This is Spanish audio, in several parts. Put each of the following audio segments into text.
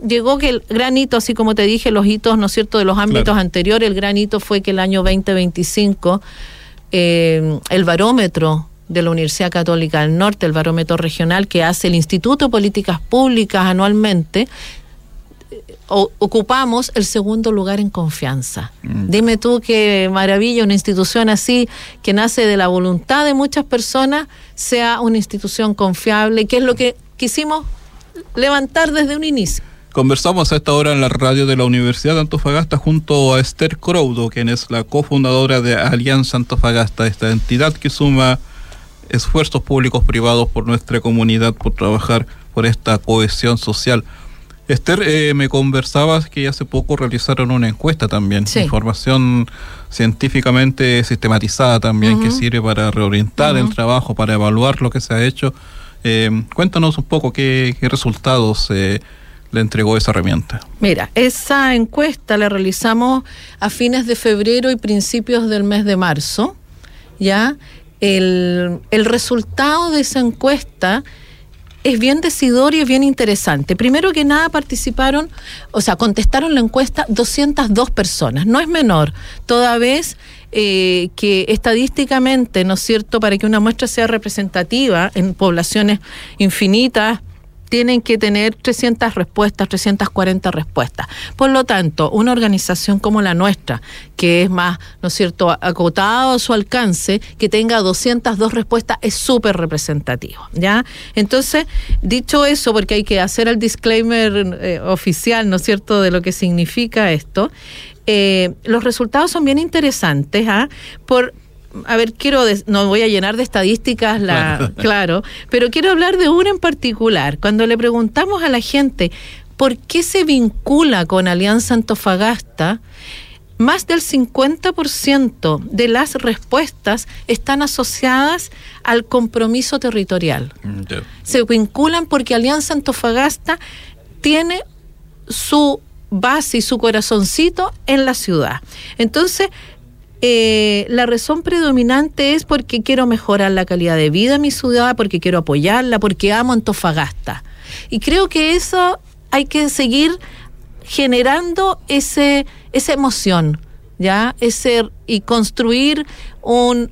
llegó que el gran hito, así como te dije, los hitos, ¿no es cierto?, de los ámbitos anteriores, el gran hito fue que el año 2025 el barómetro de la Universidad Católica del Norte, el barómetro regional que hace el Instituto de Políticas Públicas anualmente, ocupamos el segundo lugar en confianza. Dime tú qué maravilla una institución así, que nace de la voluntad de muchas personas, sea una institución confiable, que es lo que quisimos levantar desde un inicio. Conversamos a esta hora en la radio de la Universidad de Antofagasta junto a Esther Croudo, quien es la cofundadora de Alianza Antofagasta, esta entidad que suma esfuerzos públicos privados por nuestra comunidad, por trabajar por esta cohesión social. Esther, me conversabas que hace poco realizaron una encuesta también, sí. Información científicamente sistematizada también, que sirve para reorientar el trabajo, para evaluar lo que se ha hecho. Cuéntanos un poco qué resultados le entregó esa herramienta. Mira, esa encuesta la realizamos a fines de febrero y principios del mes de marzo, ¿ya? El resultado de esa encuesta es bien decidor y es bien interesante. Primero que nada contestaron la encuesta 202 personas, no es menor, toda vez que estadísticamente, ¿no es cierto?, para que una muestra sea representativa en poblaciones infinitas, tienen que tener 300 respuestas, 340 respuestas. Por lo tanto, una organización como la nuestra, que es más, ¿no es cierto?, acotado a su alcance, que tenga 202 respuestas, es súper representativo, ¿ya? Entonces, dicho eso, porque hay que hacer el disclaimer oficial, ¿no es cierto?, de lo que significa esto, los resultados son bien interesantes, no voy a llenar de estadísticas claro, pero quiero hablar de una en particular. Cuando le preguntamos a la gente por qué se vincula con Alianza Antofagasta, más del 50% de las respuestas están asociadas al compromiso territorial. Se vinculan porque Alianza Antofagasta tiene su base y su corazoncito en la ciudad. Entonces, la razón predominante es porque quiero mejorar la calidad de vida en mi ciudad, porque quiero apoyarla, porque amo Antofagasta. Y creo que eso hay que seguir generando esa emoción, ¿ya? Y construir un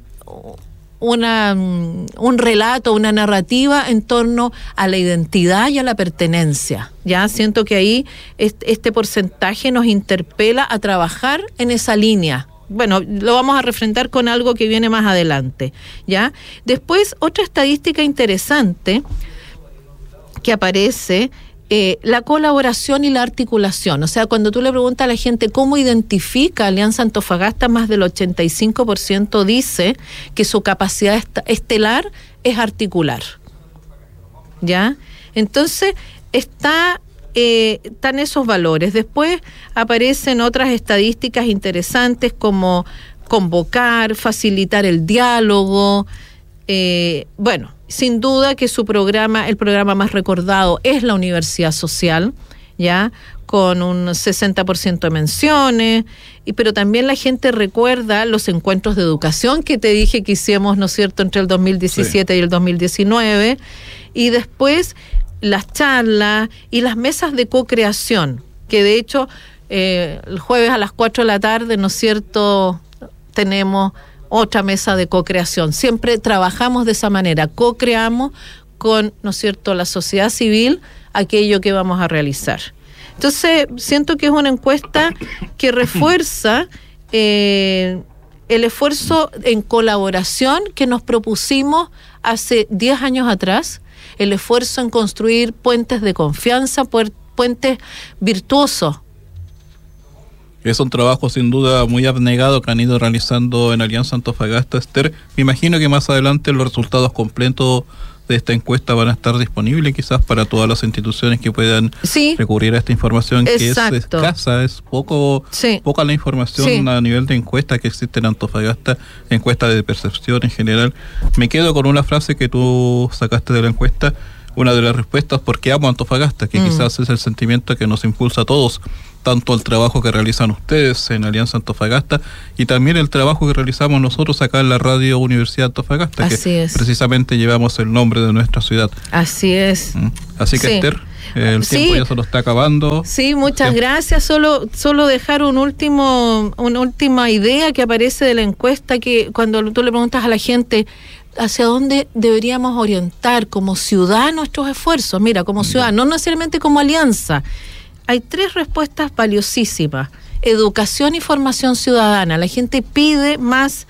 relato, una narrativa en torno a la identidad y a la pertenencia. Ya siento que ahí este porcentaje nos interpela a trabajar en esa línea. Bueno, lo vamos a refrentar con algo que viene más adelante, ¿ya? Después, otra estadística interesante que aparece, la colaboración y la articulación. O sea, cuando tú le preguntas a la gente cómo identifica Alianza Antofagasta, más del 85% dice que su capacidad estelar es articular, ¿ya? Entonces, están esos valores. Después aparecen otras estadísticas interesantes como convocar, facilitar el diálogo. Sin duda que el programa más recordado es la Universidad Social, ya con un 60% de menciones, pero también la gente recuerda los encuentros de educación que te dije que hicimos, ¿no es cierto?, entre el 2017 y el 2019, y después las charlas y las mesas de co-creación, que de hecho el jueves a las 4 de la tarde, ¿no es cierto?, tenemos otra mesa de co-creación. Siempre trabajamos de esa manera, co-creamos con, ¿no es cierto?, la sociedad civil aquello que vamos a realizar. Entonces, siento que es una encuesta que refuerza el esfuerzo en colaboración que nos propusimos hace 10 años atrás, el esfuerzo en construir puentes de confianza, puentes virtuosos. Es un trabajo sin duda muy abnegado que han ido realizando en Alianza Antofagasta, Esther. Me imagino que más adelante los resultados completos de esta encuesta van a estar disponibles quizás para todas las instituciones que puedan recurrir a esta información. Exacto. Que es escasa, es poca la información a nivel de encuesta que existe en Antofagasta, encuesta de percepción en general. Me quedo con una frase que tú sacaste de la encuesta, una de las respuestas, porque amo Antofagasta, que quizás es el sentimiento que nos impulsa a todos, tanto el trabajo que realizan ustedes en Alianza Antofagasta y también el trabajo que realizamos nosotros acá en la Radio Universidad Antofagasta, precisamente llevamos el nombre de nuestra ciudad. Así es. Así que, Esther, El tiempo ya se lo está acabando. Sí, muchas gracias. Solo dejar una última idea que aparece de la encuesta, que cuando tú le preguntas a la gente hacia dónde deberíamos orientar como ciudad nuestros esfuerzos, mira, como ciudad, no necesariamente como alianza, hay 3 respuestas valiosísimas: educación y formación ciudadana. La gente pide más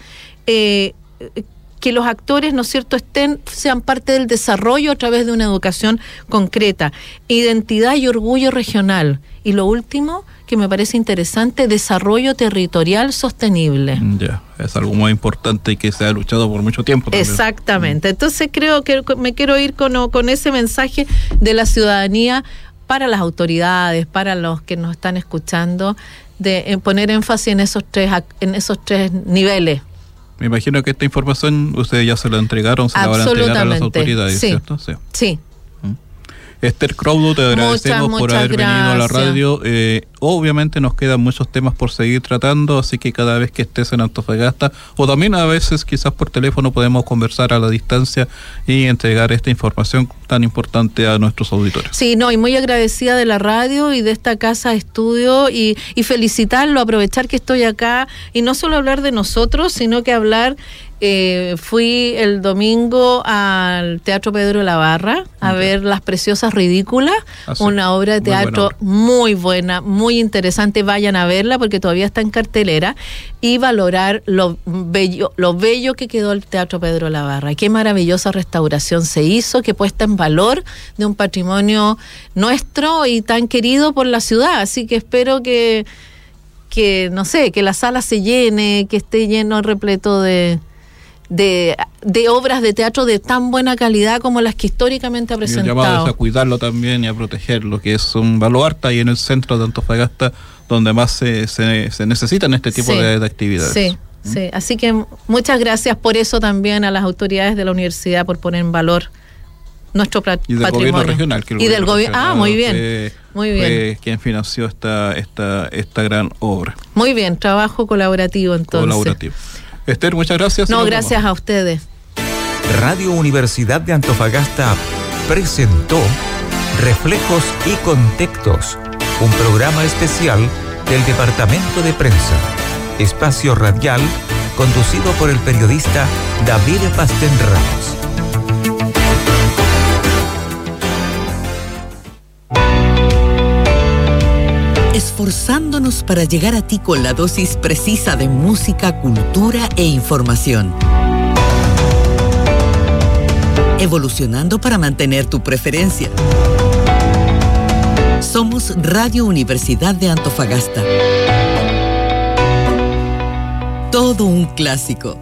que los actores, ¿no es cierto?, sean parte del desarrollo a través de una educación concreta. Identidad y orgullo regional. Y lo último, que me parece interesante, desarrollo territorial sostenible. Ya, es algo muy importante y que se ha luchado por mucho tiempo también. Exactamente. Entonces creo que me quiero ir con ese mensaje de la ciudadanía para las autoridades, para los que nos están escuchando, de poner énfasis en esos tres niveles. Me imagino que esta información ustedes ya se la entregaron, se la van a entregar a las autoridades, sí. ¿Cierto? Sí. Esther Crowdo, te agradecemos por haber venido a la radio. Obviamente nos quedan muchos temas por seguir tratando, así que cada vez que estés en Antofagasta, o también a veces quizás por teléfono, podemos conversar a la distancia y entregar esta información tan importante a nuestros auditores. Sí, y muy agradecida de la radio y de esta casa de estudio, y felicitarlo, aprovechar que estoy acá, y no solo hablar de nosotros, sino que hablar... fui el domingo al Teatro Pedro de la Barra a ver Las Preciosas Ridículas, una obra de teatro muy buena, muy interesante. Vayan a verla porque todavía está en cartelera, y valorar lo bello que quedó el Teatro Pedro de la Barra. Qué maravillosa restauración se hizo, qué puesta en valor de un patrimonio nuestro y tan querido por la ciudad. Así que espero que no sé, que la sala se llene, que esté lleno, repleto de obras de teatro de tan buena calidad como las que históricamente ha presentado. Y el llamado es a cuidarlo también y a protegerlo, que es un baluarte ahí en el centro de Antofagasta, donde más se necesitan este tipo de actividades. Sí. Así que muchas gracias por eso también a las autoridades de la universidad, por poner en valor nuestro patrimonio. Y del gobierno regional. Que y del gobierno. Muy bien. Fue quien financió esta gran obra. Muy bien, trabajo colaborativo entonces. Esther, muchas gracias. No, gracias a ustedes. Radio Universidad de Antofagasta presentó Reflejos y Contextos, un programa especial del Departamento de Prensa, espacio radial conducido por el periodista David Pastén Ramos. Esforzándonos para llegar a ti con la dosis precisa de música, cultura e información. Evolucionando para mantener tu preferencia. Somos Radio Universidad de Antofagasta. Todo un clásico.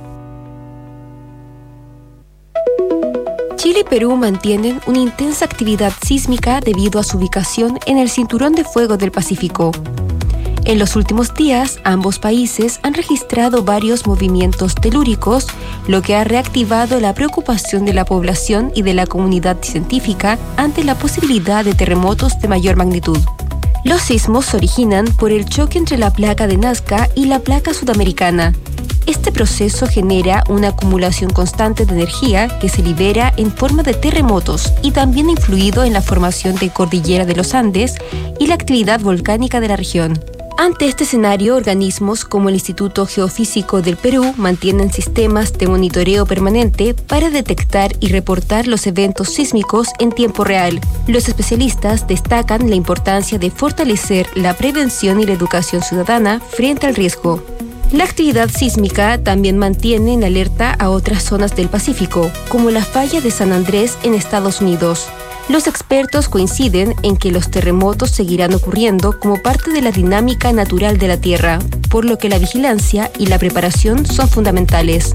Chile y Perú mantienen una intensa actividad sísmica debido a su ubicación en el cinturón de fuego del Pacífico. En los últimos días, ambos países han registrado varios movimientos telúricos, lo que ha reactivado la preocupación de la población y de la comunidad científica ante la posibilidad de terremotos de mayor magnitud. Los sismos se originan por el choque entre la placa de Nazca y la placa sudamericana. Este proceso genera una acumulación constante de energía que se libera en forma de terremotos y también ha influido en la formación de cordillera de los Andes y la actividad volcánica de la región. Ante este escenario, organismos como el Instituto Geofísico del Perú mantienen sistemas de monitoreo permanente para detectar y reportar los eventos sísmicos en tiempo real. Los especialistas destacan la importancia de fortalecer la prevención y la educación ciudadana frente al riesgo. La actividad sísmica también mantiene en alerta a otras zonas del Pacífico, como la falla de San Andrés en Estados Unidos. Los expertos coinciden en que los terremotos seguirán ocurriendo como parte de la dinámica natural de la Tierra, por lo que la vigilancia y la preparación son fundamentales.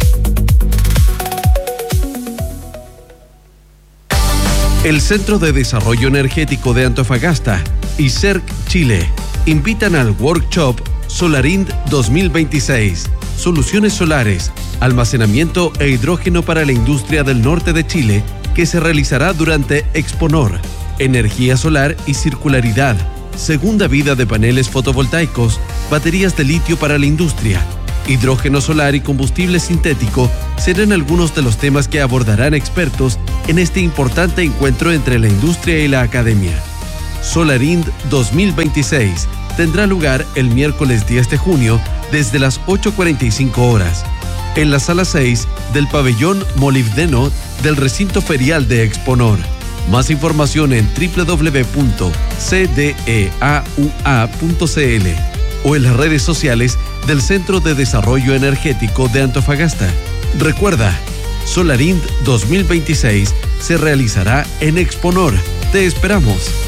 El Centro de Desarrollo Energético de Antofagasta y CERC Chile invitan al workshop Solarind 2026, Soluciones Solares, Almacenamiento e Hidrógeno para la Industria del Norte de Chile, que se realizará durante Exponor, Energía Solar y Circularidad, Segunda Vida de Paneles Fotovoltaicos, Baterías de Litio para la Industria, Hidrógeno Solar y Combustible Sintético serán algunos de los temas que abordarán expertos en este importante encuentro entre la industria y la academia. Solarind 2026 tendrá lugar el miércoles 10 de junio desde las 8:45 horas en la sala 6 del pabellón molibdeno del recinto ferial de Exponor. Más información en www.cdeaua.cl o en las redes sociales del Centro de Desarrollo Energético de Antofagasta. Recuerda, Solarind 2026 se realizará en Exponor. Te esperamos.